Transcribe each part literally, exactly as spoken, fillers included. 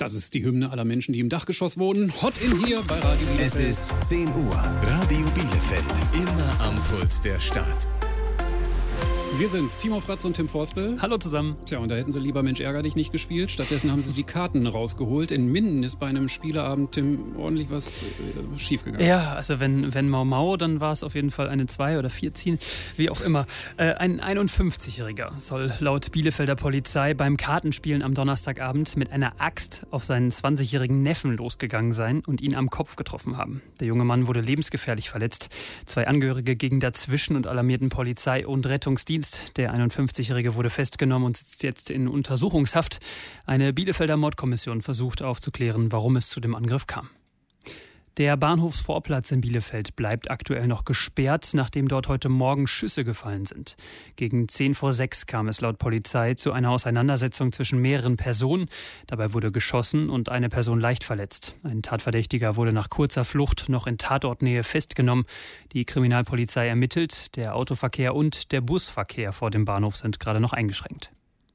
Das ist die Hymne aller Menschen, die im Dachgeschoss wohnen. Hot in hier bei Radio Bielefeld. Es ist zehn Uhr. Radio Bielefeld. Immer am Puls der Stadt. Wir sind's, Timo Fratz und Tim Forspel. Hallo zusammen. Tja, und da hätten sie lieber Mensch ärger dich nicht gespielt. Stattdessen haben sie die Karten rausgeholt. In Minden ist bei einem Spieleabend, Tim, ordentlich was äh, schiefgegangen. Ja, also wenn, wenn Mau Mau, dann war es auf jeden Fall eine zwei oder vier ziehen, wie auch immer. Äh, ein einundfünfzigjähriger soll laut Bielefelder Polizei beim Kartenspielen am Donnerstagabend mit einer Axt auf seinen zwanzigjährigen Neffen losgegangen sein und ihn am Kopf getroffen haben. Der junge Mann wurde lebensgefährlich verletzt. Zwei Angehörige gingen dazwischen und alarmierten Polizei und Rettungsdienst. Der einundfünfzigjährige wurde festgenommen und sitzt jetzt in Untersuchungshaft. Eine Bielefelder Mordkommission versucht aufzuklären, warum es zu dem Angriff kam. Der Bahnhofsvorplatz in Bielefeld bleibt aktuell noch gesperrt, nachdem dort heute Morgen Schüsse gefallen sind. Gegen zehn vor sechs kam es laut Polizei zu einer Auseinandersetzung zwischen mehreren Personen. Dabei wurde geschossen und eine Person leicht verletzt. Ein Tatverdächtiger wurde nach kurzer Flucht noch in Tatortnähe festgenommen. Die Kriminalpolizei ermittelt. Der Autoverkehr und der Busverkehr vor dem Bahnhof sind gerade noch eingeschränkt.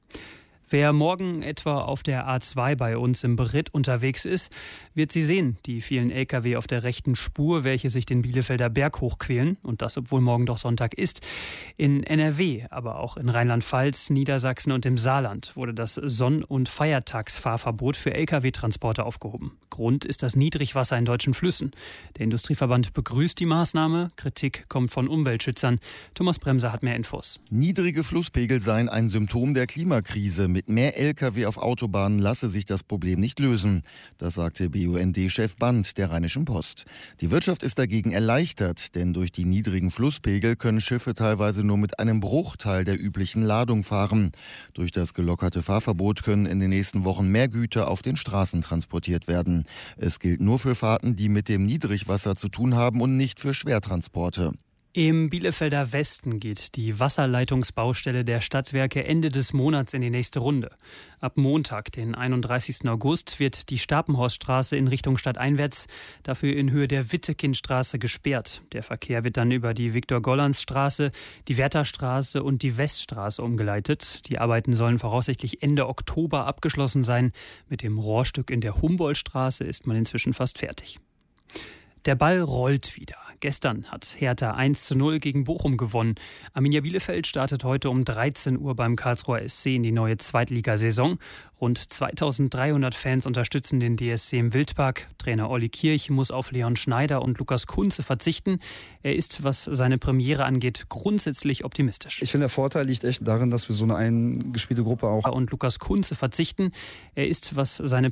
Wer morgen etwa auf der A zwei bei uns im Beritt unterwegs ist, wird sie sehen, die vielen L K W auf der rechten Spur, welche sich den Bielefelder Berg hochquälen. Und das, obwohl morgen doch Sonntag ist. In N R W, aber auch in Rheinland-Pfalz, Niedersachsen und im Saarland wurde das Sonn- und Feiertagsfahrverbot für L K W-Transporte aufgehoben. Grund ist das Niedrigwasser in deutschen Flüssen. Der Industrieverband begrüßt die Maßnahme. Kritik kommt von Umweltschützern. Thomas Bremser hat mehr Infos. Niedrige Flusspegel seien ein Symptom der Klimakrise. Mit mehr L K W auf Autobahnen lasse sich das Problem nicht lösen. Das sagte B U N D-Chef Band der Rheinischen Post. Die Wirtschaft ist dagegen erleichtert, denn durch die niedrigen Flusspegel können Schiffe teilweise nur mit einem Bruchteil der üblichen Ladung fahren. Durch das gelockerte Fahrverbot können in den nächsten Wochen mehr Güter auf den Straßen transportiert werden. Es gilt nur für Fahrten, die mit dem Niedrigwasser zu tun haben und nicht für Schwertransporte. Im Bielefelder Westen geht die Wasserleitungsbaustelle der Stadtwerke Ende des Monats in die nächste Runde. Ab Montag, den einunddreißigsten August, wird die Stapenhorststraße in Richtung stadteinwärts, dafür in Höhe der Wittekindstraße gesperrt. Der Verkehr wird dann über die Viktor-Gollanz-Straße, die Wertherstraße und die Weststraße umgeleitet. Die Arbeiten sollen voraussichtlich Ende Oktober abgeschlossen sein. Mit dem Rohrstück in der Humboldtstraße ist man inzwischen fast fertig. Der Ball rollt wieder. Gestern hat Hertha eins zu null gegen Bochum gewonnen. Arminia Bielefeld startet heute um dreizehn Uhr beim Karlsruher S C in die neue Zweitligasaison. Rund zweitausenddreihundert Fans unterstützen den D S C im Wildpark. Trainer Olli Kirch muss auf Leon Schneider und Lukas Kunze verzichten. Er ist, was seine Premiere angeht, grundsätzlich optimistisch. Ich finde, der Vorteil liegt echt darin, dass wir so eine eingespielte Gruppe auch... Und Lukas Kunze verzichten. Er ist, was seine